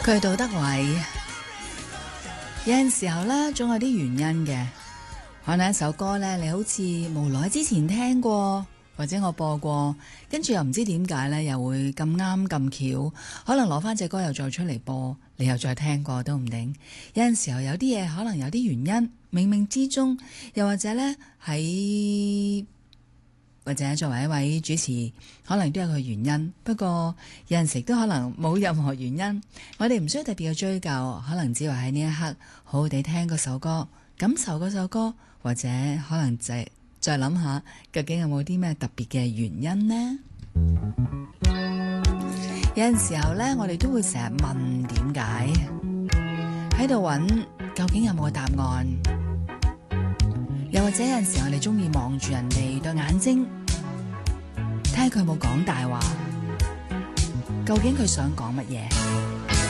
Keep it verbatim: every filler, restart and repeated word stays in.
佢係杜德偉，有陣時候咧，總有啲原因嘅。可能一首歌咧，你好似無耐之前聽過，或者我播過，跟住又唔知點解咧，又會咁啱咁巧，可能攞翻隻歌又再出嚟播，你又再聽過都唔定。有陣時候有啲嘢可能有啲原因，冥冥之中，又或者咧喺。或者作為一位主持，可能都有佢原因。不過有陣時都可能冇任何原因，我哋唔需要特別嘅追究，可能只係喺呢一刻好好地聽嗰首歌，感受嗰首歌，或者可能就係再諗下究竟有冇啲咩特別嘅原因呢？有陣時候呢，我哋都會成日問點解，喺度揾究竟有冇個答案。又或者有陣時我哋中意望住人哋對眼睛，睇下佢有冇講大話，究竟佢想講乜嘢？